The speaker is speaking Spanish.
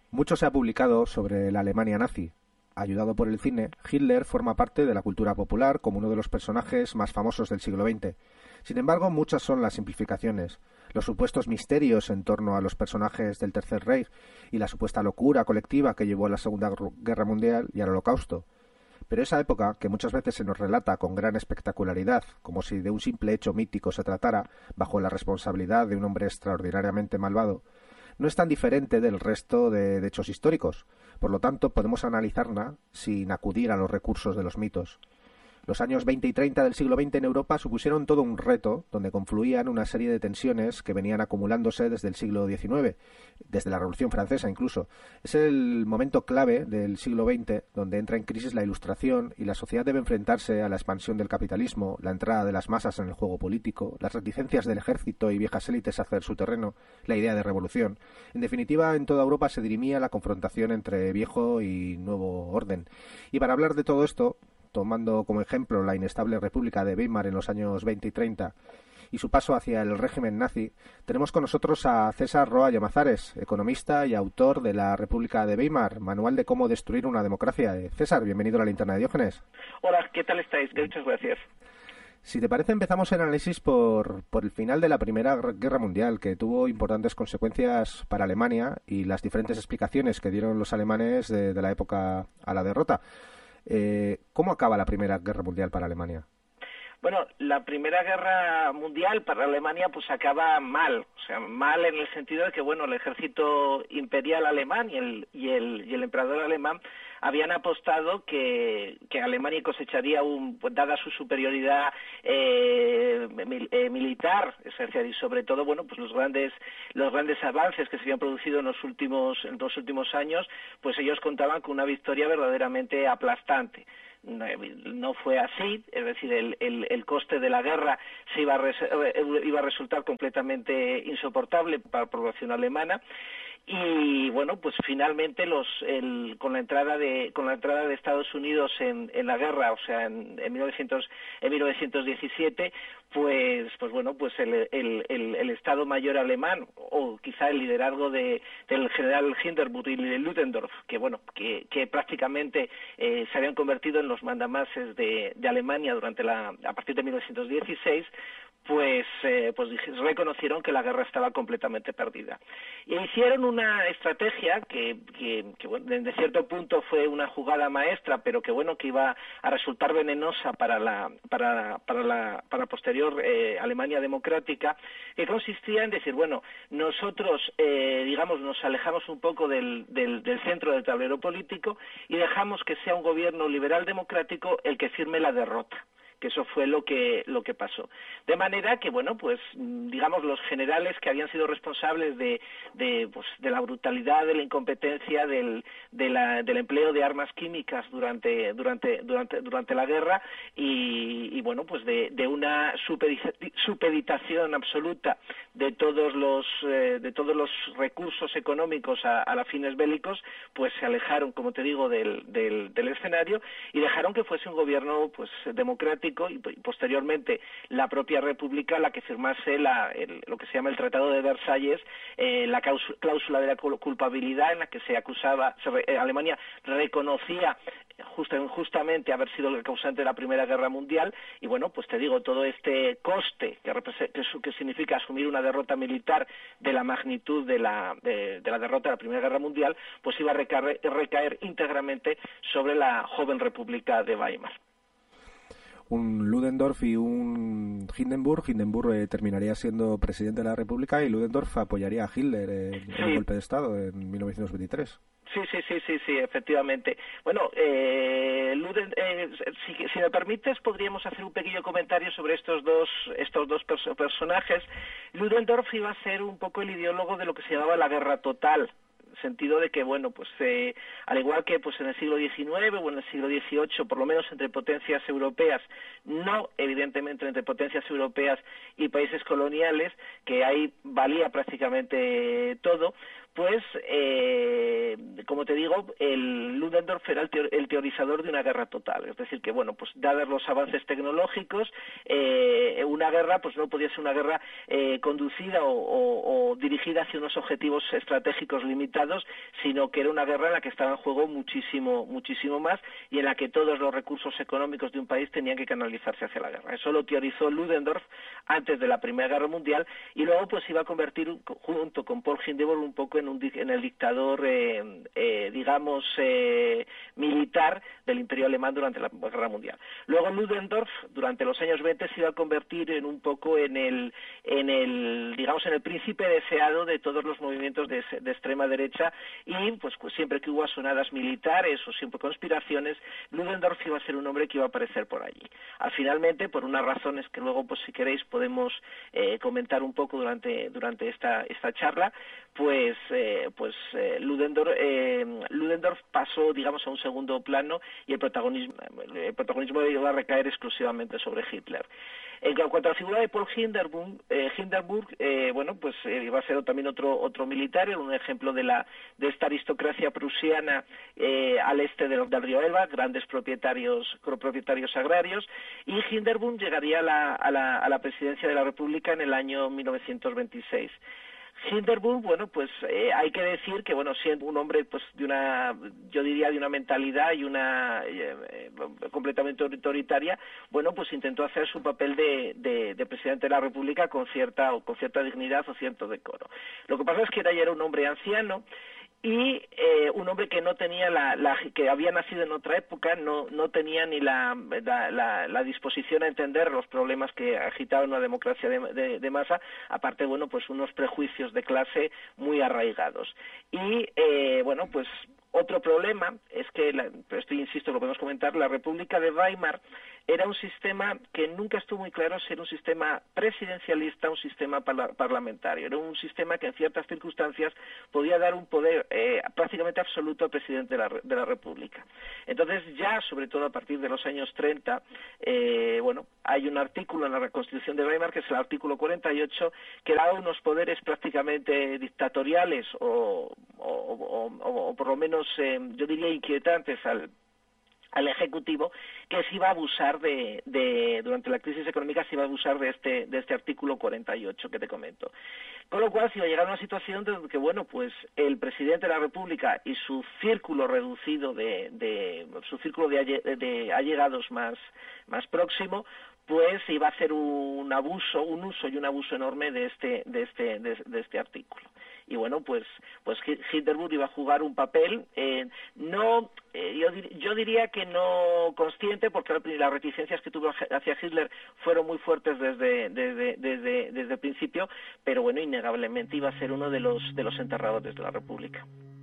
Mucho se ha publicado sobre la Alemania nazi. Ayudado por el cine, Hitler forma parte de la cultura popular como uno de los personajes más famosos del siglo XX. Sin embargo, muchas son las simplificaciones, los supuestos misterios en torno a los personajes del Tercer Reich y la supuesta locura colectiva que llevó a la Segunda Guerra Mundial y al Holocausto. Pero esa época, que muchas veces se nos relata con gran espectacularidad, como si de un simple hecho mítico se tratara, bajo la responsabilidad de un hombre extraordinariamente malvado, no es tan diferente del resto de hechos históricos. Por lo tanto, podemos analizarla sin acudir a los recursos de los mitos. Los años 20 y 30 del siglo XX en Europa supusieron todo un reto donde confluían una serie de tensiones que venían acumulándose desde el siglo XIX, desde la Revolución Francesa incluso. Es el momento clave del siglo XX donde entra en crisis la Ilustración y la sociedad debe enfrentarse a la expansión del capitalismo, la entrada de las masas en el juego político, las reticencias del ejército y viejas élites a hacer su terreno, la idea de revolución. En definitiva, en toda Europa se dirimía la confrontación entre viejo y nuevo orden. Y para hablar de todo esto, tomando como ejemplo la inestable República de Weimar en los años 20 y 30 y su paso hacia el régimen nazi, tenemos con nosotros a César Roa Llamazares, economista y autor de La República de Weimar, manual de cómo destruir una democracia. César, bienvenido a la linterna de Diógenes. Hola, ¿qué tal estáis? Muchas gracias. Si te parece, empezamos el análisis por el final de la Primera Guerra Mundial, que tuvo importantes consecuencias para Alemania y las diferentes explicaciones que dieron los alemanes de la época a la derrota. ¿Cómo acaba la Primera Guerra Mundial para Alemania? Bueno, la Primera Guerra Mundial para Alemania pues acaba mal, o sea, mal en el sentido de que, bueno, el ejército imperial alemán y el emperador alemán habían apostado que Alemania cosecharía dada su superioridad militar, es decir, y sobre todo, bueno, pues los grandes avances que se habían producido en los últimos años, pues ellos contaban con una victoria verdaderamente aplastante. No fue así, es decir, el coste de la guerra iba a resultar completamente insoportable para la población alemana. Y bueno, pues finalmente con la entrada de Estados Unidos en la guerra, o sea, en 1917, pues bueno, pues el Estado Mayor alemán, o quizá el liderazgo del general Hindenburg y de Ludendorff, que bueno, que prácticamente se habían convertido en los mandamases de Alemania a partir de 1916, pues reconocieron que la guerra estaba completamente perdida. Y hicieron una estrategia que bueno, desde cierto punto fue una jugada maestra, pero que bueno, que iba a resultar venenosa para la posterior Alemania democrática, que consistía en decir, bueno, nosotros digamos nos alejamos un poco del centro del tablero político y dejamos que sea un gobierno liberal democrático el que firme la derrota. Que eso fue lo que pasó. De manera que, bueno, pues digamos los generales que habían sido responsables de la brutalidad, de la incompetencia, del empleo de armas químicas durante la guerra y bueno, pues de una supeditación absoluta de todos los recursos económicos a los fines bélicos, pues se alejaron, como te digo, del escenario y dejaron que fuese un gobierno pues democrático y posteriormente la propia República la que firmase lo que se llama el Tratado de Versalles, la cláusula de la culpabilidad en la que se acusaba, Alemania reconocía justamente haber sido el causante de la Primera Guerra Mundial y bueno, pues te digo, todo este coste que significa asumir una derrota militar de la magnitud de la derrota de la Primera Guerra Mundial, pues iba a recaer íntegramente sobre la joven República de Weimar. Un Ludendorff y un Hindenburg. Hindenburg terminaría siendo presidente de la República y Ludendorff apoyaría a Hitler en el golpe de Estado en 1923. Sí, efectivamente. Bueno, si me permites, podríamos hacer un pequeño comentario sobre estos dos personajes. Ludendorff iba a ser un poco el ideólogo de lo que se llamaba la guerra total. Sentido de que, bueno, pues al igual que pues en el siglo XIX o en el siglo XVIII, por lo menos entre potencias europeas, no evidentemente entre potencias europeas y países coloniales, que ahí valía prácticamente todo, pues, como te digo, el Ludendorff era el teorizador de una guerra total. Es decir, que, bueno, pues dados los avances tecnológicos, una guerra pues no podía ser una guerra conducida o dirigida hacia unos objetivos estratégicos limitados, sino que era una guerra en la que estaba en juego muchísimo más y en la que todos los recursos económicos de un país tenían que canalizarse hacia la guerra. Eso lo teorizó Ludendorff antes de la Primera Guerra Mundial y luego pues iba a convertir junto con Paul Hindenburg un poco en el dictador digamos militar del Imperio Alemán durante la Guerra Mundial. Luego Ludendorff durante los años 20 se iba a convertir en el príncipe deseado de todos los movimientos de extrema derecha y pues siempre que hubo asonadas militares o siempre conspiraciones, Ludendorff iba a ser un hombre que iba a aparecer por allí. Finalmente, por unas razones que luego pues si queréis podemos comentar un poco durante esta charla, pues Ludendorff pasó, digamos, a un segundo plano y el protagonismo iba a recaer exclusivamente sobre Hitler. En cuanto a la figura de Paul Hindenburg, iba a ser también otro militar, un ejemplo de esta aristocracia prusiana al este del río Elba, grandes propietarios agrarios, y Hindenburg llegaría a la presidencia de la República en el año 1926. Hindenburg, hay que decir que, siendo un hombre, pues, de una mentalidad y una completamente autoritaria, pues intentó hacer su papel de presidente de la República con cierta dignidad o cierto decoro. Lo que pasa es que ya era un hombre anciano y un hombre que no tenía que había nacido en otra época, no tenía ni la disposición a entender los problemas que agitaban una democracia de masa, aparte, pues unos prejuicios de clase muy arraigados. Y, otro problema es que, esto insisto, lo podemos comentar, la República de Weimar era un sistema que nunca estuvo muy claro si era un sistema presidencialista o un sistema parlamentario. Era un sistema que en ciertas circunstancias podía dar un poder prácticamente absoluto al presidente de la República. Entonces ya, sobre todo a partir de los años 30, hay un artículo en la Constitución de Weimar, que es el artículo 48, que da unos poderes prácticamente dictatoriales o por lo menos, yo diría, inquietantes al Ejecutivo, que se iba a abusar durante la crisis económica se iba a abusar de este artículo 48 que te comento. Con lo cual se iba a llegar a una situación de que, el presidente de la República y su círculo reducido su círculo de allegados más próximo, pues iba a hacer un uso y un abuso enorme de este artículo. Y pues Hindenburg iba a jugar un papel, yo diría que no consciente, porque las reticencias que tuvo hacia Hitler fueron muy fuertes desde el principio, pero innegablemente iba a ser uno de los enterradores de la República.